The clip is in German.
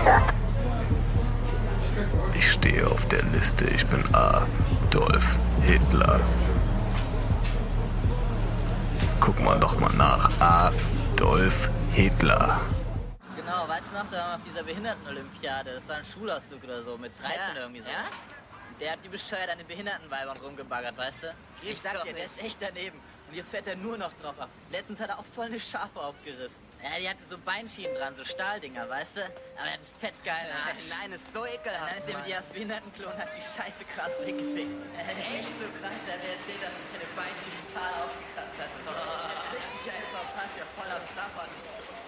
Ich stehe auf der Liste. Ich bin Adolf Hitler. Guck mal doch mal nach. Adolf Hitler. Genau, weißt du noch, da waren wir auf dieser Behindertenolympiade. Das war ein Schulausflug oder so, mit 13 irgendwie so. Ja? Der hat die bescheuert an den Behindertenweibern rumgebaggert, weißt du? Ich sag dir, der ist echt daneben. Und jetzt fährt er nur noch drauf ab. Letztens hat er auch voll eine Schafe aufgerissen. Ja, die hatte so Beinschienen dran, so Stahldinger, weißt du? Aber er hat einen fettgeilen Arsch. Nein, ist so ekelhaft. Und dann ist er mit ihr aus dem Behindertenklo und hat die Scheiße krass weggefickt. Das ist echt so krass. Er hat mir erzählt, dass er sich eine Beinschiene total aufgekratzt hat. Der hat richtig einfach passt ja voll am Sappern und so.